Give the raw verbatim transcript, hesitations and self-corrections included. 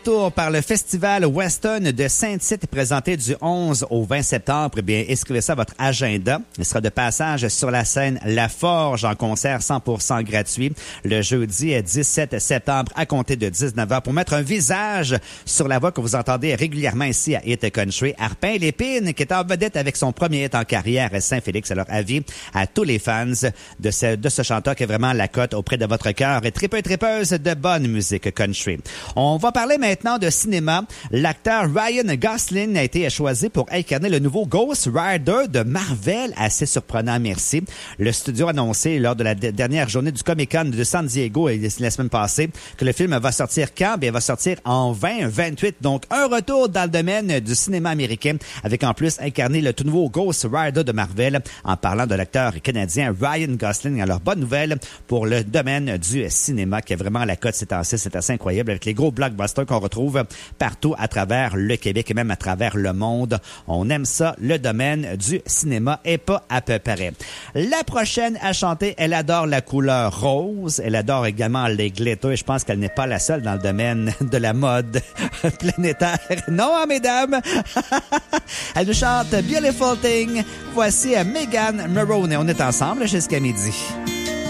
Tour par le Festival Weston de Saint-Tite présenté du onze au vingt septembre. Eh bien, inscrivez ça à votre agenda. Il sera de passage sur la scène La Forge en concert cent pour cent gratuit le jeudi dix-sept septembre à compter de dix-neuf heures pour mettre un visage sur la voix que vous entendez régulièrement ici à Hit Country. Arpin Lépine qui est en vedette avec son premier hit en carrière à Saint-Félix. Alors, avis à tous les fans de ce, de ce chanteur qui est vraiment la cote auprès de votre cœur et tripeux tripeuse de bonne musique country. On va parler maintenant Maintenant de cinéma, l'acteur Ryan Gosling a été choisi pour incarner le nouveau Ghost Rider de Marvel. Assez surprenant, merci. Le studio a annoncé lors de la d- dernière journée du Comic-Con de San Diego la semaine passée que le film va sortir quand? Bien, il va sortir en vingt vingt-huit. Donc, un retour dans le domaine du cinéma américain avec en plus incarné le tout nouveau Ghost Rider de Marvel en parlant de l'acteur canadien Ryan Gosling. Alors, bonne nouvelle pour le domaine du cinéma qui est vraiment la cote ces temps-ci. C'est assez incroyable avec les gros blockbusters qu'on retrouve partout à travers le Québec et même à travers le monde. On aime ça, le domaine du cinéma et pas à peu près. La prochaine à chanter, elle adore la couleur rose. Elle adore également les glitters. Je pense qu'elle n'est pas la seule dans le domaine de la mode planétaire. Non, hein, mesdames! Elle nous chante Beautiful Thing. Voici Megan Maroney. On est ensemble jusqu'à midi.